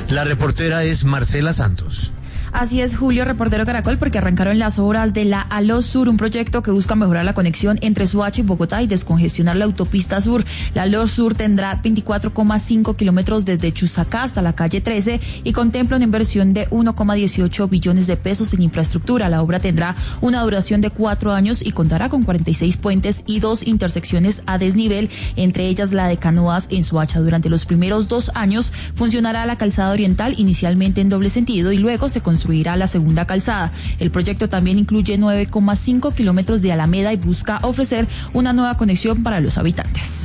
La reportera es Marcela Santos. Así es, Julio, reportero Caracol, porque arrancaron las obras de la Alo Sur, un proyecto que busca mejorar la conexión entre Soacha y Bogotá y descongestionar la autopista sur. La Alo Sur tendrá 24,5 kilómetros desde Chusacá hasta la calle 13 y contempla una inversión de 1,18 billones de pesos en infraestructura. La obra tendrá una duración de 4 años y contará con 46 puentes y 2 intersecciones a desnivel, entre ellas la de Canoas en Soacha. Durante los primeros 2 años funcionará la calzada oriental, inicialmente en doble sentido, y luego se construirá la segunda calzada. El proyecto también incluye 9,5 kilómetros de alameda y busca ofrecer una nueva conexión para los habitantes.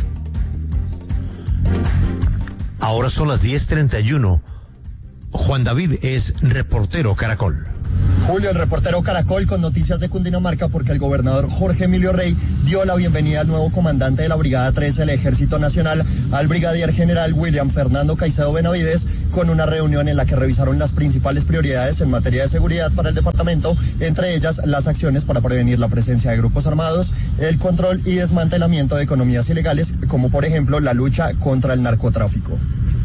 Ahora son las 10:31. Juan David es reportero Caracol. Julio, el reportero Caracol con noticias de Cundinamarca, porque el gobernador Jorge Emilio Rey dio la bienvenida al nuevo comandante de la Brigada 13 del Ejército Nacional, al brigadier general William Fernando Caicedo Benavides, con una reunión en la que revisaron las principales prioridades en materia de seguridad para el departamento, entre ellas las acciones para prevenir la presencia de grupos armados, el control y desmantelamiento de economías ilegales, como por ejemplo la lucha contra el narcotráfico.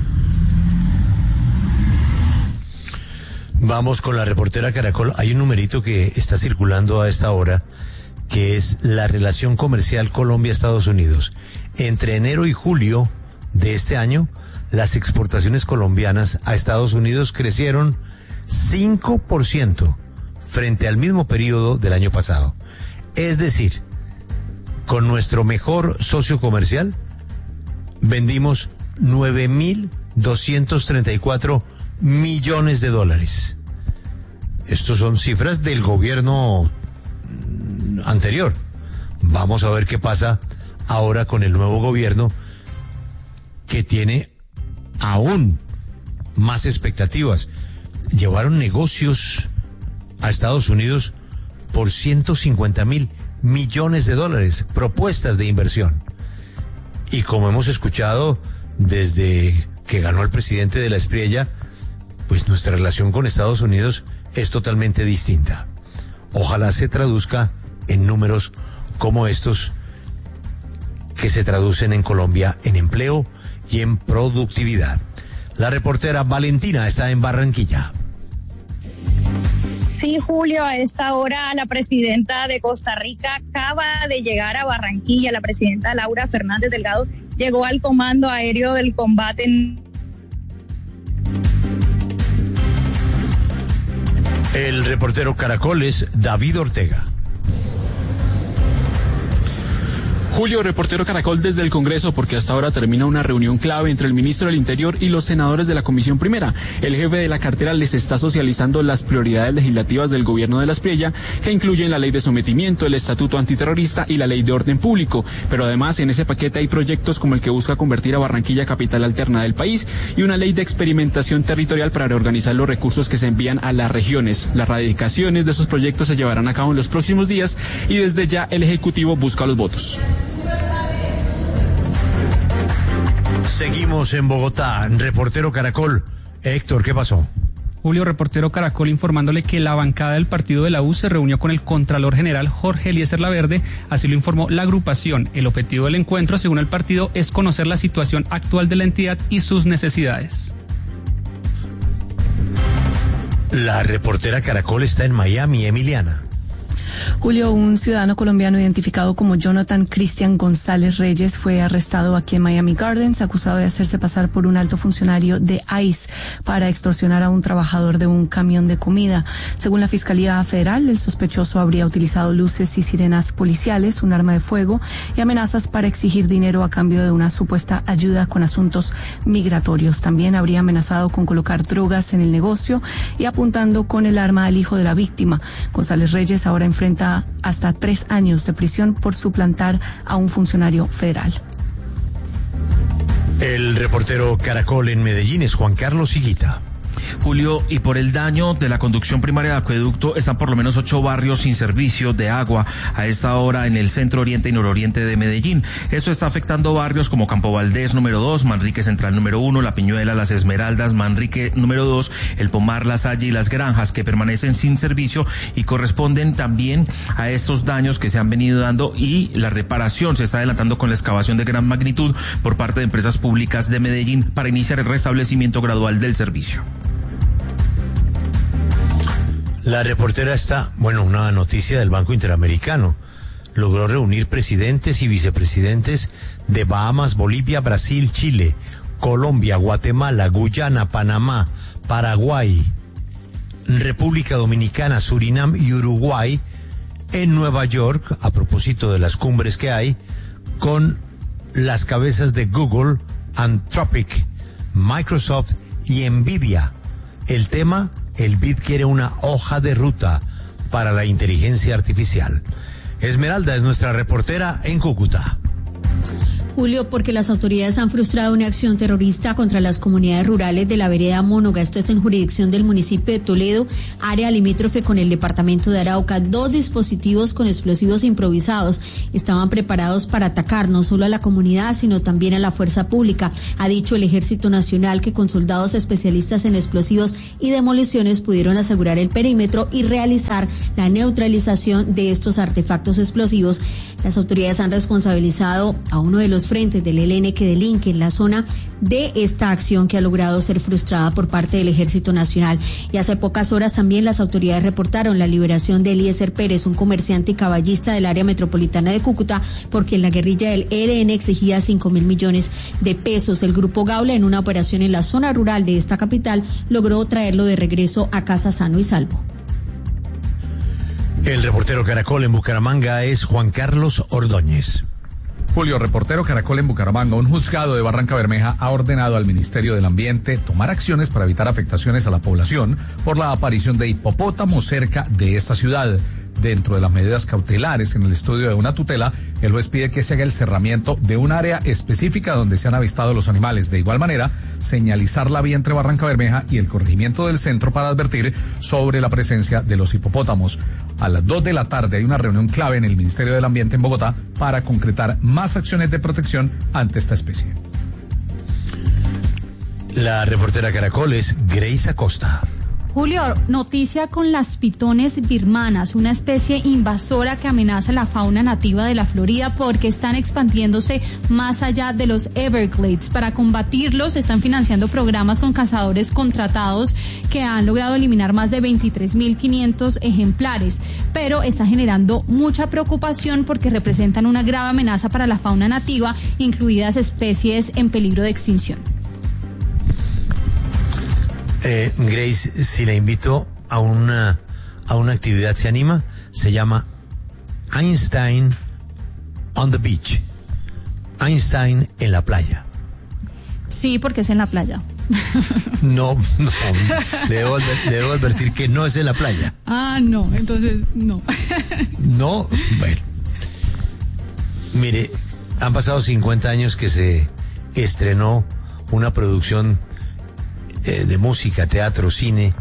Vamos con la reportera Caracol. Hay un numerito que está circulando a esta hora, que es la relación comercial Colombia-Estados Unidos. Entre enero y julio de este año, las exportaciones colombianas a Estados Unidos crecieron 5% frente al mismo periodo del año pasado. Es decir, con nuestro mejor socio comercial, vendimos 9.234 millones de dólares. Estos son cifras del gobierno anterior. Vamos a ver qué pasa ahora con el nuevo gobierno, que tiene aún más expectativas. Llevaron negocios a Estados Unidos por 150.000 millones de dólares, propuestas de inversión. Y como hemos escuchado desde que ganó el presidente de la Espriella, pues nuestra relación con Estados Unidos es totalmente distinta. Ojalá se traduzca en números como estos, que se traducen en Colombia en empleo y en productividad. La reportera Valentina está en Barranquilla. Sí, Julio, a esta hora la presidenta de Costa Rica acaba de llegar a Barranquilla. La presidenta Laura Fernández Delgado llegó al Comando Aéreo del Combate. El reportero Caracol es David Ortega. Julio, reportero Caracol desde el Congreso, porque hasta ahora termina una reunión clave entre el ministro del Interior y los senadores de la Comisión Primera. El jefe de la cartera les está socializando las prioridades legislativas del gobierno de la Espriella, que incluyen la ley de sometimiento, el estatuto antiterrorista y la ley de orden público. Pero además en ese paquete hay proyectos como el que busca convertir a Barranquilla capital alterna del país y una ley de experimentación territorial para reorganizar los recursos que se envían a las regiones. Las radicaciones de esos proyectos se llevarán a cabo en los próximos días y desde ya el Ejecutivo busca los votos. Seguimos en Bogotá. Reportero Caracol. Héctor, ¿qué pasó? Julio, reportero Caracol, informándole que la bancada del partido de la U se reunió con el Contralor General Jorge Eliezer Laverde, así lo informó la agrupación. El objetivo del encuentro, según el partido, es conocer la situación actual de la entidad y sus necesidades. La reportera Caracol está en Miami, Emiliana. Julio, un ciudadano colombiano identificado como Jonathan Cristian González Reyes fue arrestado aquí en Miami Gardens, acusado de hacerse pasar por un alto funcionario de ICE para extorsionar a un trabajador de un camión de comida. Según la Fiscalía Federal, el sospechoso habría utilizado luces y sirenas policiales, un arma de fuego y amenazas para exigir dinero a cambio de una supuesta ayuda con asuntos migratorios. También habría amenazado con colocar drogas en el negocio y apuntando con el arma al hijo de la víctima. González Reyes ahora enfrenta hasta 3 años de prisión por suplantar a un funcionario federal. El reportero Caracol en Medellín es Juan Carlos Higuita. Julio, y por el daño de la conducción primaria de acueducto, están por lo menos 8 barrios sin servicio de agua a esta hora en el centro oriente y nororiente de Medellín. Esto está afectando barrios como Campo Valdés número 2, Manrique Central número 1, La Piñuela, Las Esmeraldas, Manrique número 2, El Pomar, La Salle y Las Granjas, que permanecen sin servicio y corresponden también a estos daños que se han venido dando, y la reparación se está adelantando con la excavación de gran magnitud por parte de empresas públicas de Medellín para iniciar el restablecimiento gradual del servicio. La reportera está, una noticia del Banco Interamericano. Logró reunir presidentes y vicepresidentes de Bahamas, Bolivia, Brasil, Chile, Colombia, Guatemala, Guyana, Panamá, Paraguay, República Dominicana, Surinam y Uruguay en Nueva York, a propósito de las cumbres que hay, con las cabezas de Google, Anthropic, Microsoft y Nvidia. El tema: el BID quiere una hoja de ruta para la inteligencia artificial. Esmeralda es nuestra reportera en Cúcuta. Julio, porque las autoridades han frustrado una acción terrorista contra las comunidades rurales de la vereda Mónoga. Esto es en jurisdicción del municipio de Toledo, área limítrofe con el departamento de Arauca. 2 dispositivos con explosivos improvisados estaban preparados para atacar no solo a la comunidad, sino también a la fuerza pública. Ha dicho el Ejército Nacional que con soldados especialistas en explosivos y demoliciones pudieron asegurar el perímetro y realizar la neutralización de estos artefactos explosivos. Las autoridades han responsabilizado a uno de los frentes del ELN que delinque en la zona de esta acción que ha logrado ser frustrada por parte del Ejército Nacional. Y hace pocas horas también las autoridades reportaron la liberación de Eliezer Pérez, un comerciante y caballista del área metropolitana de Cúcuta, porque la guerrilla del ELN exigía 5.000 millones de pesos. El grupo Gaula, en una operación en la zona rural de esta capital, logró traerlo de regreso a casa sano y salvo. El reportero Caracol en Bucaramanga es Juan Carlos Ordóñez. Julio, reportero Caracol en Bucaramanga. Un juzgado de Barranca Bermeja ha ordenado al Ministerio del Ambiente tomar acciones para evitar afectaciones a la población por la aparición de hipopótamos cerca de esta ciudad. Dentro de las medidas cautelares en el estudio de una tutela, el juez pide que se haga el cerramiento de un área específica donde se han avistado los animales. De igual manera, señalizar la vía entre Barranca Bermeja y el corregimiento del centro para advertir sobre la presencia de los hipopótamos. A las 2 de la tarde hay una reunión clave en el Ministerio del Ambiente en Bogotá para concretar más acciones de protección ante esta especie. La reportera Caracol es Grace Acosta. Julio, noticia con las pitones birmanas, una especie invasora que amenaza la fauna nativa de la Florida porque están expandiéndose más allá de los Everglades. Para combatirlos están financiando programas con cazadores contratados que han logrado eliminar más de 23.500 ejemplares, pero está generando mucha preocupación porque representan una grave amenaza para la fauna nativa, incluidas especies en peligro de extinción. Grace, si la invito a una actividad, ¿se anima? Se llama Einstein on the Beach. Einstein en la playa. Sí, porque es en la playa. No, debo advertir que no es en la playa. Ah, no, entonces no. No, bueno. Mire, han pasado 50 años que se estrenó una producción de música, teatro, cine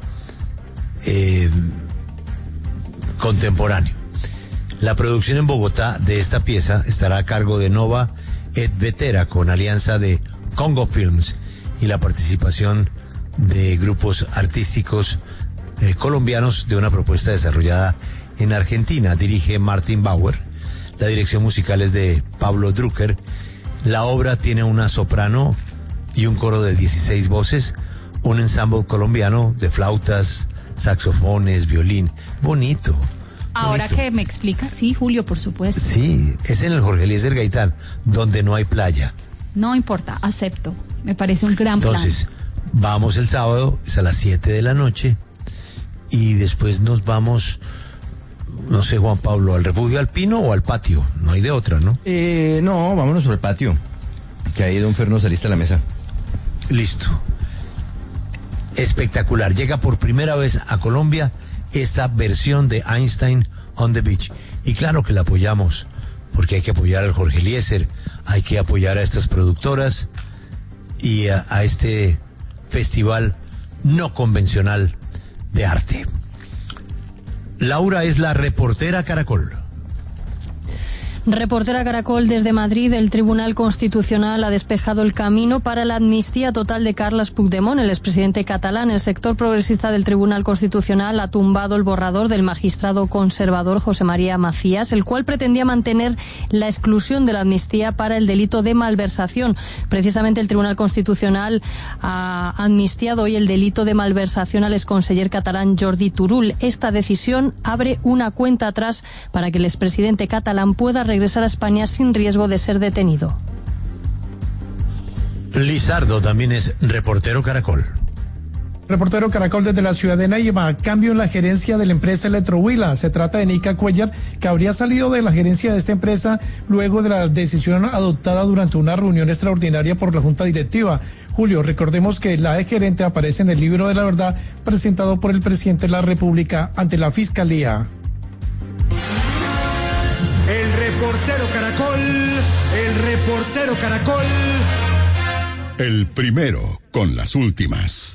contemporáneo. La producción en Bogotá de esta pieza estará a cargo de Nova et Vetera, con alianza de Congo Films y la participación de grupos artísticos colombianos de una propuesta desarrollada en Argentina. Dirige Martin Bauer. La dirección musical es de Pablo Drucker. La obra tiene una soprano y un coro de 16 voces, un ensamble colombiano de flautas, saxofones, violín. Bonito. Ahora bonito. Que me explicas, sí, Julio, por supuesto. Sí, es en el Jorge Eliezer Gaitán, donde no hay playa. No importa, acepto. Me parece un gran plan. Entonces, vamos el sábado, es a las 7 de la noche, y después nos vamos, no sé, Juan Pablo, ¿al refugio alpino o al patio? No hay de otra, ¿no? No, vámonos por el patio, que ahí don Fer nos alista la mesa. Listo. Espectacular. Llega por primera vez a Colombia esta versión de Einstein on the Beach. Y claro que la apoyamos, porque hay que apoyar al Jorge Eliezer, hay que apoyar a estas productoras y a este festival no convencional de arte. Laura es la reportera Caracol. Reportera Caracol desde Madrid. El Tribunal Constitucional ha despejado el camino para la amnistía total de Carles Puigdemont, el expresidente catalán. El sector progresista del Tribunal Constitucional ha tumbado el borrador del magistrado conservador José María Macías, el cual pretendía mantener la exclusión de la amnistía para el delito de malversación. Precisamente el Tribunal Constitucional ha amnistiado hoy el delito de malversación al exconseller catalán Jordi Turull. Esta decisión abre una cuenta atrás para que el expresidente catalán pueda regresar a España sin riesgo de ser detenido. Lizardo también es reportero Caracol. Reportero Caracol desde la ciudad de Neiva. Cambio en la gerencia de la empresa Electrohuila. Se trata de Nica Cuellar, que habría salido de la gerencia de esta empresa luego de la decisión adoptada durante una reunión extraordinaria por la Junta Directiva. Julio, recordemos que la gerente aparece en el libro de la verdad presentado por el presidente de la República ante la Fiscalía. El reportero Caracol. El primero con las últimas.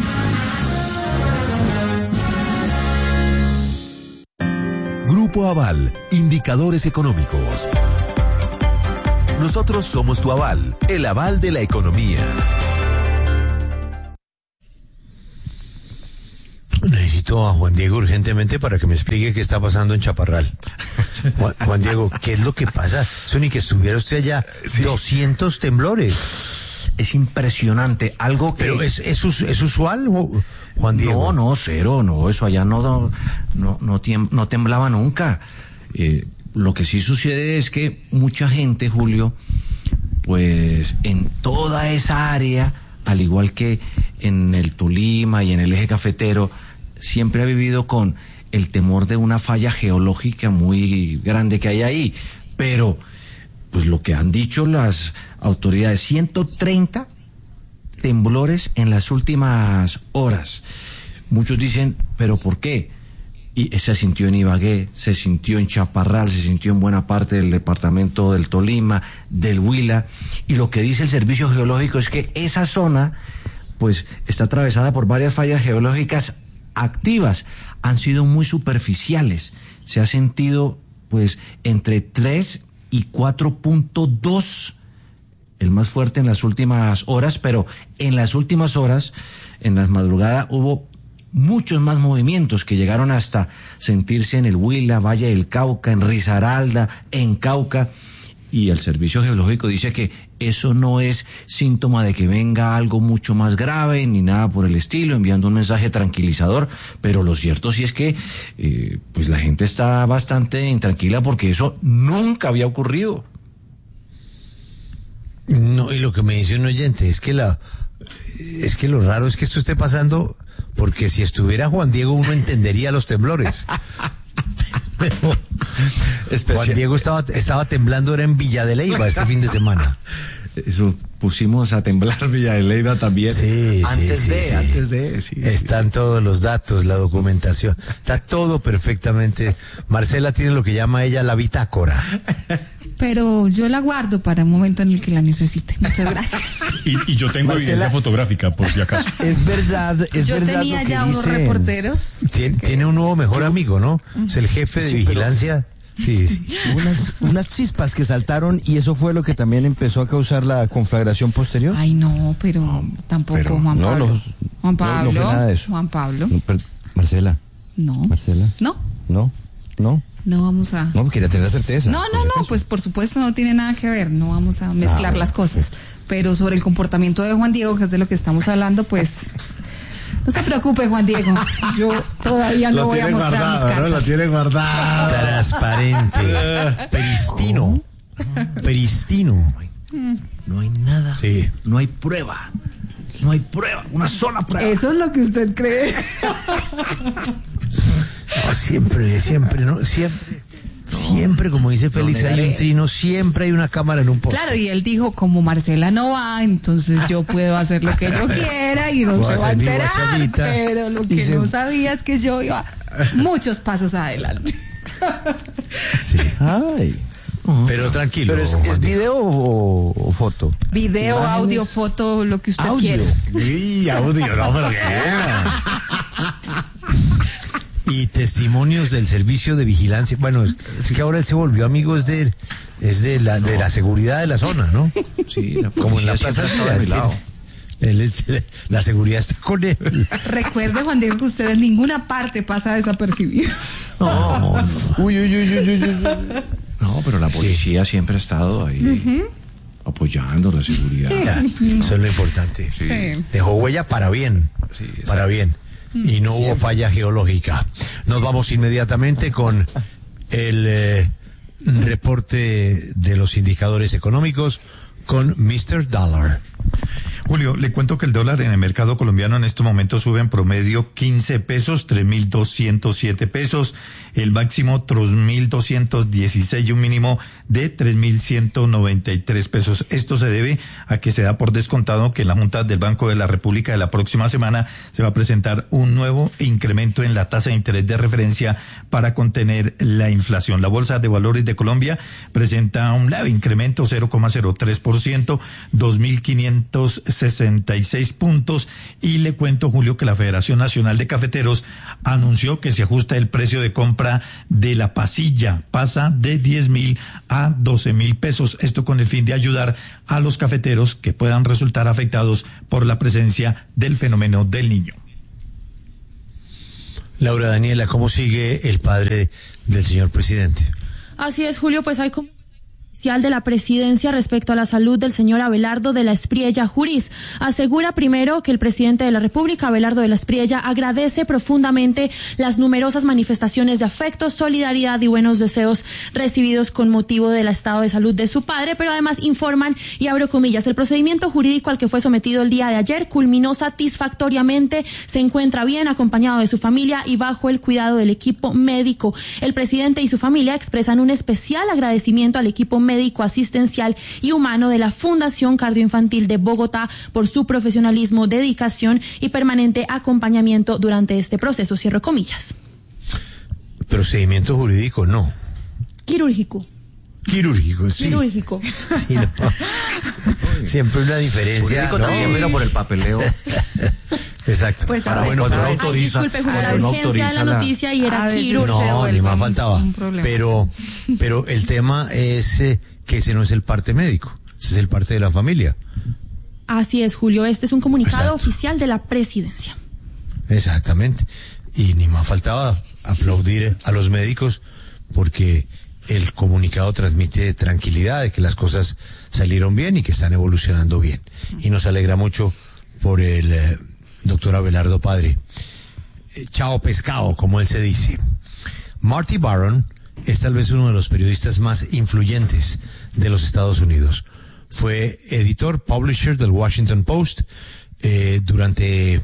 Grupo Aval, indicadores económicos. Nosotros somos tu aval, el aval de la economía. Necesito a Juan Diego urgentemente para que me explique qué está pasando en Chaparral. Juan Diego, ¿qué es lo que pasa? Eso ni que estuviera usted allá. Sí. 200 temblores. Es impresionante. Algo que... ¿Pero es usual, Juan Diego? No, cero. No, eso allá no temblaba nunca. Lo que sí sucede es que mucha gente, Julio, pues en toda esa área, al igual que en el Tolima y en el eje cafetero, siempre ha vivido con el temor de una falla geológica muy grande que hay ahí. Pero, pues lo que han dicho las autoridades, 130 temblores en las últimas horas. Muchos dicen, ¿pero por qué? Y se sintió en Ibagué, se sintió en Chaparral, se sintió en buena parte del departamento del Tolima, del Huila. Y lo que dice el Servicio Geológico es que esa zona, pues, está atravesada por varias fallas geológicas activas. Han sido muy superficiales. Se ha sentido, pues, entre 3 y 4.2, el más fuerte en las últimas horas, pero en las últimas horas, en las madrugadas, hubo muchos más movimientos que llegaron hasta sentirse en el Huila, Valle del Cauca, en Risaralda, en Cauca. Y el Servicio Geológico dice que eso no es síntoma de que venga algo mucho más grave ni nada por el estilo, enviando un mensaje tranquilizador, pero lo cierto sí es que pues la gente está bastante intranquila porque eso nunca había ocurrido. No, y lo que me dice un oyente es que lo raro es que esto esté pasando, porque si estuviera Juan Diego uno entendería los temblores. Juan Diego estaba temblando, era en Villa de Leyva este fin de semana. Eso, pusimos a temblar Villa de Leyva también. Sí, antes de. Están todos los datos, la documentación, está todo perfectamente. Marcela tiene lo que llama ella la bitácora. Pero yo la guardo para un momento en el que la necesite. Muchas gracias. Y yo tengo evidencia fotográfica, por si acaso. Es verdad, yo verdad. Yo tenía ya unos reporteros. Tiene un nuevo mejor amigo, ¿no? Es el jefe de vigilancia. Sí. Unas chispas que saltaron y eso fue lo que también empezó a causar la conflagración posterior. Ay, no, pero tampoco Juan Pablo. Juan Pablo. No fue nada de eso. Juan Pablo. Marcela. No. Marcela. No. No vamos a... No, quería tener la certeza. No, pues por supuesto no tiene nada que ver, no vamos a mezclar las cosas. Pero sobre el comportamiento de Juan Diego, que es de lo que estamos hablando, pues... No se preocupe, Juan Diego, yo todavía no voy a mostrar mis cartas. ¿No? Lo tiene guardado. Transparente. Peristino. No hay nada. Sí. No hay prueba, una sola prueba. Eso es lo que usted cree. No, siempre, como dice Félix, hay un trino, siempre hay una cámara en un poste. Claro, y él dijo, como Marcela no va, entonces yo puedo hacer lo que yo quiera y no se va a enterar. Pero lo que no sabía es que yo iba muchos pasos adelante. Sí. Ay. Pero tranquilo. ¿Pero es video o foto? Video, ¿Imágenes? audio, foto, lo que usted Audio. quiera. Sí, audio, no, pero y testimonios del servicio de vigilancia. Bueno, es que ahora él se volvió amigo de la seguridad de la zona, ¿no? Sí, la como en la policía plaza siempre está de mi lado. la seguridad está con él. Recuerde, Juan Diego, que usted en ninguna parte pasa desapercibido. No. Uy. No, pero la policía siempre ha estado ahí apoyando la seguridad. Eso es lo importante. Sí. Dejó huella para bien. Sí, para bien. Y no hubo falla geológica. Nos vamos inmediatamente con el reporte de los indicadores económicos con Mr. Dollar. Julio, le cuento que el dólar en el mercado colombiano en este momento sube en promedio 15 pesos, 3.207 pesos, el máximo 3.216 y un mínimo de 3.193 pesos. Esto se debe a que se da por descontado que en la Junta del Banco de la República de la próxima semana se va a presentar un nuevo incremento en la tasa de interés de referencia para contener la inflación. La Bolsa de Valores de Colombia presenta un leve incremento, 0,03%, 2.566 puntos, y le cuento, Julio, que la Federación Nacional de Cafeteros anunció que se ajusta el precio de compra de la pasilla, pasa de 10.000 a 12.000 pesos, esto con el fin de ayudar a los cafeteros que puedan resultar afectados por la presencia del fenómeno del Niño. Laura Daniela, ¿cómo sigue el padre del señor presidente? Así es, Julio, pues hay como de la presidencia respecto a la salud del señor Abelardo de la Espriella Juris. Asegura primero que el presidente de la República, Abelardo de la Espriella, agradece profundamente las numerosas manifestaciones de afecto, solidaridad y buenos deseos recibidos con motivo del estado de salud de su padre, pero además informan, y abro comillas, el procedimiento jurídico al que fue sometido el día de ayer culminó satisfactoriamente, se encuentra bien acompañado de su familia y bajo el cuidado del equipo médico. El presidente y su familia expresan un especial agradecimiento al equipo médico, asistencial y humano de la Fundación Cardioinfantil de Bogotá por su profesionalismo, dedicación y permanente acompañamiento durante este proceso. Cierro comillas. Procedimiento jurídico, no. Quirúrgico. Quirúrgico, sí. Quirúrgico. Sí, no. Siempre una diferencia. Jurídico ¿no? también, pero por el papeleo. Exacto. Pues para bueno, no autoriza. Ay, disculpe, Julio, la urgencia de la noticia y era quirúrgico. No, ni más faltaba. Pero el tema es que ese no es el parte médico, ese es el parte de la familia. Así es, Julio. Este es un comunicado oficial de la presidencia. Exactamente. Y ni más faltaba aplaudir a los médicos porque el comunicado transmite tranquilidad de que las cosas salieron bien y que están evolucionando bien. Y nos alegra mucho por el doctor Abelardo padre. Chao pescado, como él se dice. Marty Baron es tal vez uno de los periodistas más influyentes de los Estados Unidos. Fue editor, publisher del Washington Post durante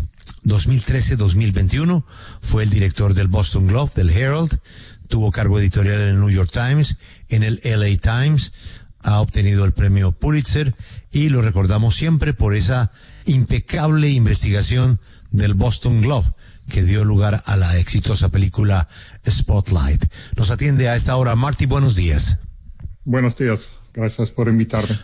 2013-2021. Fue el director del Boston Globe, del Herald. Tuvo cargo editorial en el New York Times, en el LA Times. Ha obtenido el premio Pulitzer y lo recordamos siempre por esa impecable investigación del Boston Globe que dio lugar a la exitosa película Spotlight. Nos atiende a esta hora Marty, buenos días. Buenos días, gracias por invitarme.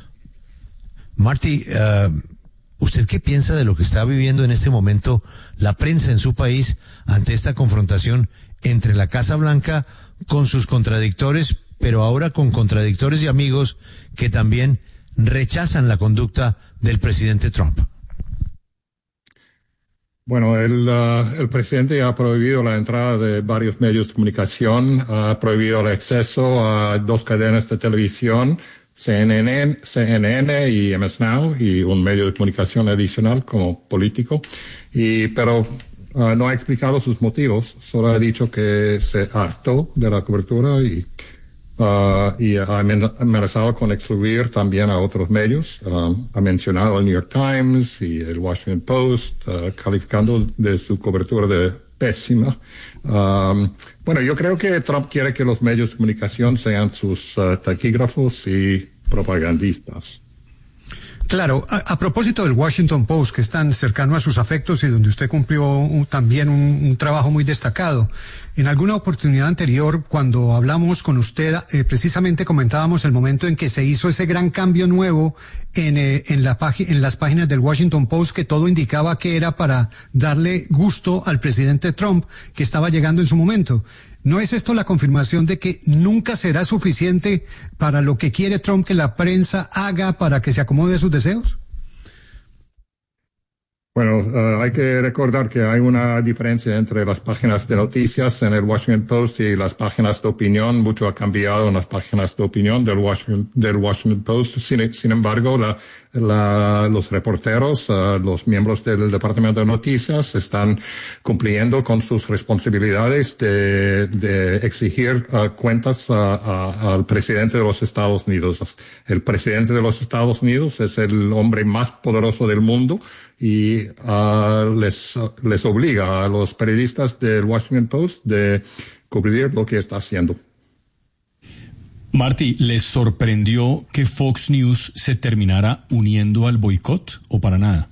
Marty, ¿usted qué piensa de lo que está viviendo en este momento la prensa en su país ante esta confrontación entre la Casa Blanca con sus contradictores, pero ahora con contradictores y amigos que también rechazan la conducta del presidente Trump? Bueno, el presidente ha prohibido la entrada de varios medios de comunicación, ha prohibido el acceso a 2 cadenas de televisión, CNN y MS Now, y un medio de comunicación adicional como político, pero no ha explicado sus motivos, solo ha dicho que se hartó de la cobertura y ha amenazado con excluir también a otros medios. Ha mencionado el New York Times y el Washington Post, calificando de su cobertura de pésima. Bueno, yo creo que Trump quiere que los medios de comunicación sean sus taquígrafos y propagandistas. Claro, a propósito del Washington Post, que es tan cercano a sus afectos y donde usted cumplió también un trabajo muy destacado, en alguna oportunidad anterior, cuando hablamos con usted, precisamente comentábamos el momento en que se hizo ese gran cambio nuevo en las páginas del Washington Post, que todo indicaba que era para darle gusto al presidente Trump, que estaba llegando en su momento. ¿No es esto la confirmación de que nunca será suficiente para lo que quiere Trump que la prensa haga para que se acomode a sus deseos? Bueno, hay que recordar que hay una diferencia entre las páginas de noticias en el Washington Post y las páginas de opinión. Mucho ha cambiado en las páginas de opinión del Washington Post. Sin embargo, los reporteros, los miembros del Departamento de Noticias están cumpliendo con sus responsabilidades de exigir cuentas al presidente de los Estados Unidos. El presidente de los Estados Unidos es el hombre más poderoso del mundo y les obliga a los periodistas del Washington Post de cubrir lo que está haciendo. Marty, ¿les sorprendió que Fox News se terminara uniendo al boicot o para nada?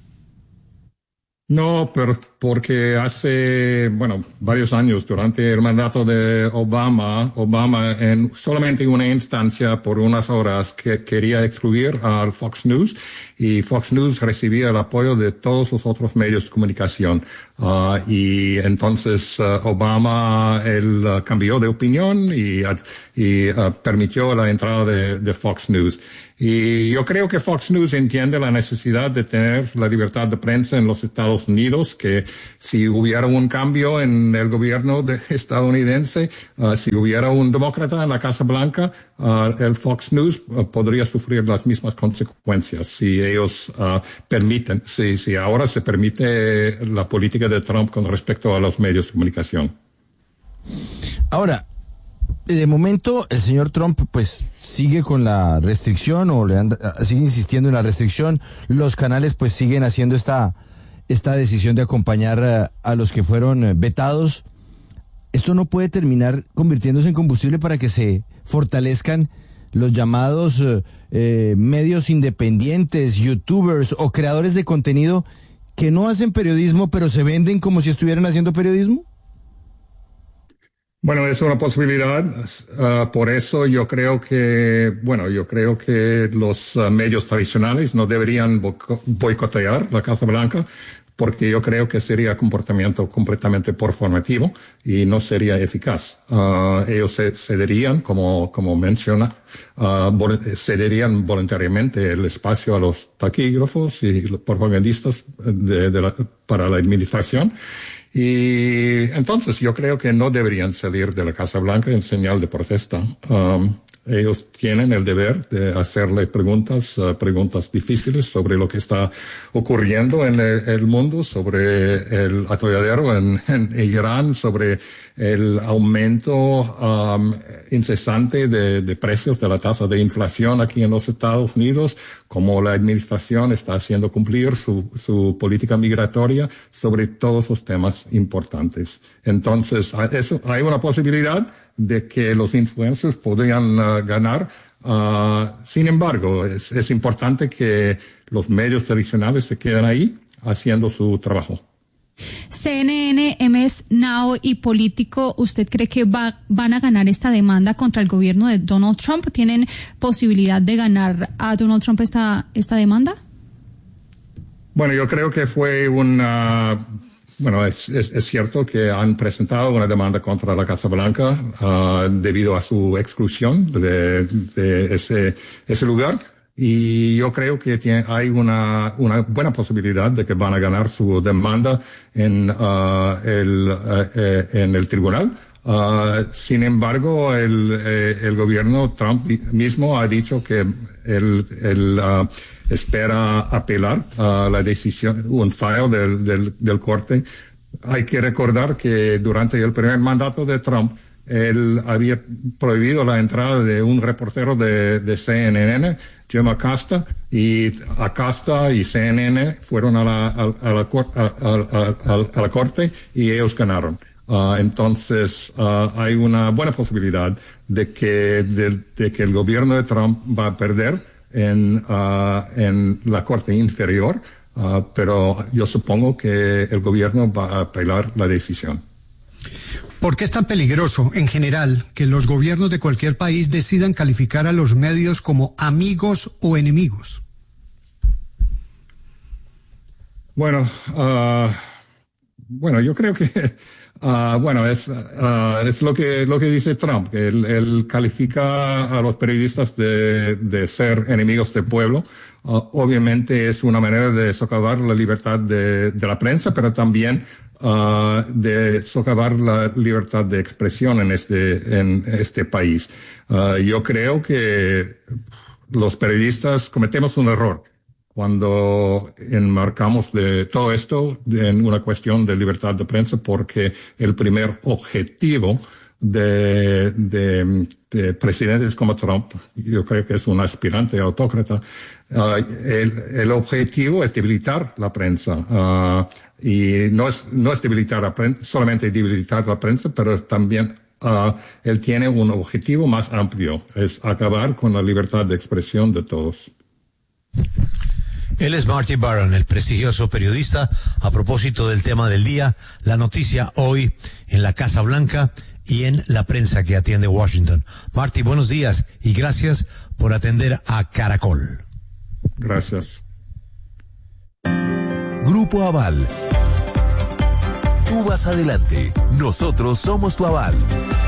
No, pero porque hace, varios años, durante el mandato de Obama solamente una instancia por unas horas que quería excluir al Fox News, y Fox News recibía el apoyo de todos los otros medios de comunicación. Y entonces Obama, él cambió de opinión y permitió la entrada de Fox News. Y yo creo que Fox News entiende la necesidad de tener la libertad de prensa en los Estados Unidos, que si hubiera un cambio en el gobierno estadounidense, si hubiera un demócrata en la Casa Blanca, el Fox News podría sufrir las mismas consecuencias si ellos permiten, si ahora se permite la política de Trump con respecto a los medios de comunicación. Ahora, de momento el señor Trump pues sigue con la restricción sigue insistiendo en la restricción. Los canales pues siguen haciendo esta decisión de acompañar a los que fueron vetados. Esto no puede terminar convirtiéndose en combustible para que se fortalezcan los llamados medios independientes, youtubers o creadores de contenido que no hacen periodismo pero se venden como si estuvieran haciendo periodismo. Bueno, es una posibilidad. Por eso yo creo que los medios tradicionales no deberían boicotear la Casa Blanca, porque yo creo que sería comportamiento completamente performativo y no sería eficaz. Ellos cederían, como menciona, cederían voluntariamente el espacio a los taquígrafos y los propagandistas para la administración. Y entonces yo creo que no deberían salir de la Casa Blanca en señal de protesta. Ellos tienen el deber de hacerle preguntas difíciles sobre lo que está ocurriendo en el mundo, sobre el atolladero en Irán, sobre el aumento incesante de precios de la tasa de inflación aquí en los Estados Unidos, como la administración está haciendo cumplir su política migratoria, sobre todos los temas importantes. Entonces, hay una posibilidad de que los influencers podrían ganar. Sin embargo, es importante que los medios tradicionales se queden ahí haciendo su trabajo. CNN, MS Now y Político, ¿usted cree que van a ganar esta demanda contra el gobierno de Donald Trump? ¿Tienen posibilidad de ganar a Donald Trump esta demanda? Bueno, yo creo que fue es cierto que han presentado una demanda contra la Casa Blanca debido a su exclusión de ese lugar. Y yo creo que hay una buena posibilidad de que van a ganar su demanda en el tribunal. Sin embargo, el gobierno Trump mismo ha dicho que él espera apelar a la decisión, un fallo del corte. Hay que recordar que durante el primer mandato de Trump, él había prohibido la entrada de un reportero de CNN, Jim Acosta, y Acosta y CNN fueron a la corte y ellos ganaron. Entonces, hay una buena posibilidad de que el gobierno de Trump va a perder en la Corte Inferior, pero yo supongo que el gobierno va a apelar la decisión. ¿Por qué es tan peligroso, en general, que los gobiernos de cualquier país decidan calificar a los medios como amigos o enemigos? Bueno, yo creo que es lo que dice Trump, que él califica a los periodistas de ser enemigos del pueblo. Obviamente es una manera de socavar la libertad de la prensa, pero también de socavar la libertad de expresión en este país. Yo creo que los periodistas cometemos un error cuando enmarcamos de todo esto en una cuestión de libertad de prensa, porque el primer objetivo de presidentes como Trump, yo creo que es un aspirante autócrata, el objetivo es debilitar la prensa, y no es debilitar la prensa, solamente debilitar la prensa, pero también él tiene un objetivo más amplio, es acabar con la libertad de expresión de todos. Él es Marty Baron, el prestigioso periodista. A propósito del tema del día, la noticia hoy en la Casa Blanca y en la prensa que atiende Washington. Marty, buenos días y gracias por atender a Caracol. Gracias. Grupo Aval. Tú vas adelante. Nosotros somos tu aval.